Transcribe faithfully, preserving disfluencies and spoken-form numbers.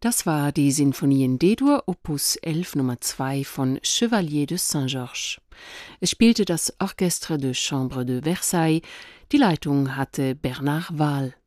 Das war die Sinfonie in D-Dur, Opus elf Nummer zwei von Chevalier de Saint-Georges. Es spielte das Orchestre de Chambre de Versailles. Die Leitung hatte Bernard Wahl.